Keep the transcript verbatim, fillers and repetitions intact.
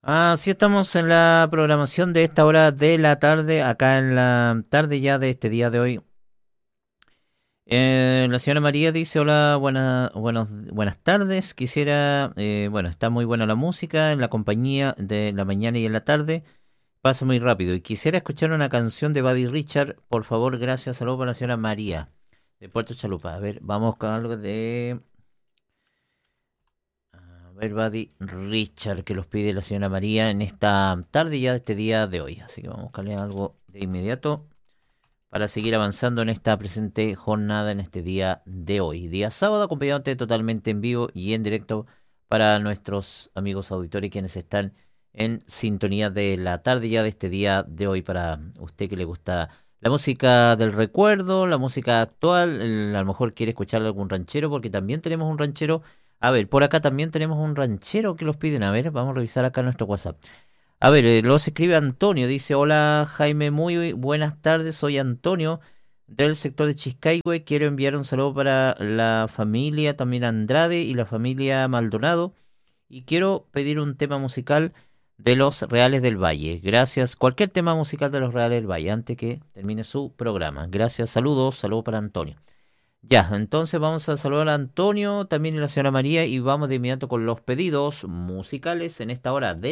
Así estamos en la programación de esta hora de la tarde, acá en la tarde ya de este día de hoy. Eh, la señora María dice, hola, buena, buenos, buenas tardes. Quisiera, eh, bueno, está muy buena la música en la compañía de la mañana y en la tarde. Pasa muy rápido. Y quisiera escuchar una canción de Buddy Richard, por favor, gracias. Saludos para la señora María de Puerto Chalupa. A ver, vamos con algo de... A ver, Buddy Richard, que los pide la señora María en esta tarde ya de este día de hoy. Así que vamos a buscarle algo de inmediato para seguir avanzando en esta presente jornada en este día de hoy. Día sábado, acompañándote totalmente en vivo y en directo para nuestros amigos auditores quienes están en sintonía de la tarde ya de este día de hoy. Para usted que le gusta la música del recuerdo, la música actual, el- a lo mejor quiere escuchar algún ranchero, porque también tenemos un ranchero. A ver, por acá también tenemos un ranchero que los piden. A ver, vamos a revisar acá nuestro WhatsApp. A ver, eh, los escribe Antonio, dice, hola Jaime, muy buenas tardes, soy Antonio del sector de Chiscaihue, quiero enviar un saludo para la familia también Andrade y la familia Maldonado y quiero pedir un tema musical de los Reales del Valle. Gracias, cualquier tema musical de los Reales del Valle antes que termine su programa. Gracias, saludos, saludos para Antonio. Ya, entonces vamos a saludar a Antonio, también a la señora María y vamos de inmediato con los pedidos musicales en esta hora de